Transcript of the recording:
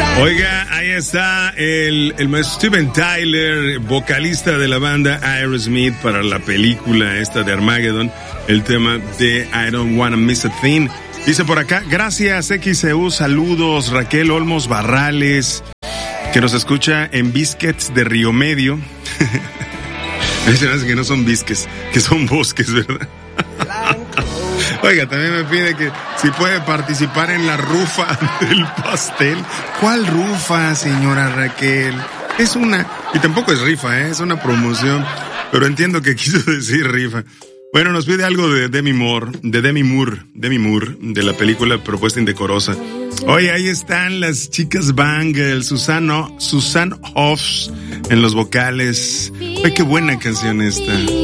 Oiga, ahí está el maestro Steven Tyler, vocalista de la banda Aerosmith para la película esta de Armageddon, el tema de I Don't Wanna Miss a Thing. Dice por acá, gracias XEU, saludos Raquel Olmos Barrales, que nos escucha en Biscuits de Río Medio. Me dicen que no son bisques, que son bosques, ¿verdad? Oiga, también me pide que si puede participar en la rufa del pastel. ¿Cuál rufa, señora Raquel? Es una, y tampoco es rifa, es una promoción, pero entiendo que quiso decir rifa. Bueno, nos pide algo de Demi Moore, de la película Propuesta Indecorosa. Oye, ahí están las chicas Bangles, Susan Hoffs en los vocales. Ay, qué buena canción esta.